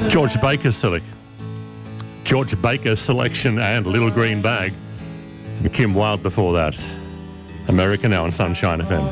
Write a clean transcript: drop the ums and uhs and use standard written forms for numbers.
George Baker selection and Little Green Bag. And Kim Wilde before that. America Now on Sunshine FM.